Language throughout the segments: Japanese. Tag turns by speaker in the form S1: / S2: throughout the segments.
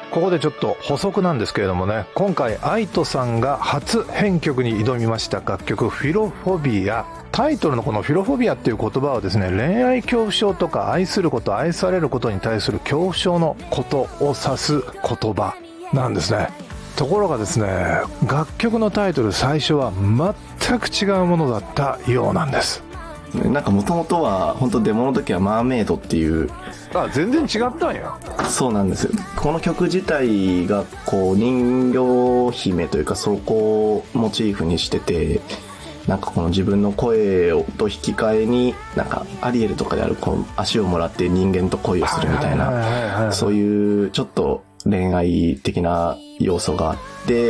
S1: ここでちょっと補足なんですけれどもね、今回ＡＩＴOさんが初編曲に挑みました楽曲フィロフォビア、タイトルのこのフィロフォビアっていう言葉はですね、恋愛恐怖症とか愛すること愛されることに対する恐怖症のことを指す言葉なんですね。ところがですね、楽曲のタイトル最初は全く違うものだったようなんです。
S2: なんか元々は本当デモの時はマーメイドっていう、
S1: 全然違ったんや。
S2: そうなんですよ。この曲自体がこう人形姫というかそこをモチーフにしてて、なんかこの自分の声と引き換えになんかアリエルとかであるこう足をもらって人間と恋をするみたいな、そういうちょっと恋愛的な要素があって、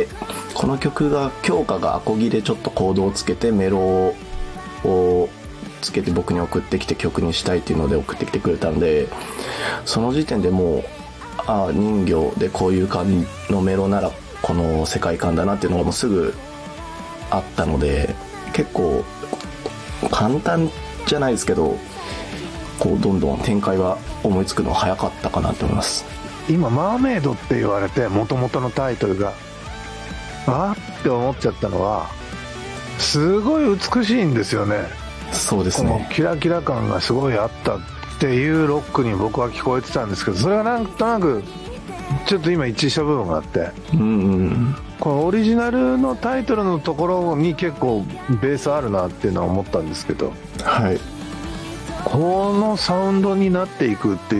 S2: この曲が京香がアコギでちょっとコードをつけてメロをつけて僕に送ってきて曲にしたいっていうので送ってきてくれたんで、その時点でもう人形でこういう感じのメロならこの世界観だなっていうのがもうすぐあったので、結構簡単じゃないですけどこうどんどん展開が思いつくの早かったかなと思います。
S1: 今マーメイドって言われて元々のタイトルがって思っちゃったのは、すごい美しいんですよね。
S2: そうですね。
S1: このキラキラ感がすごいあったっていうロックに僕は聞こえてたんですけど、それがなんとなくちょっと今一致した部分があって、このオリジナルのタイトルのところに結構ベースあるなっていうのは思ったんですけど、
S2: はい、
S1: このサウンドになっていくっていう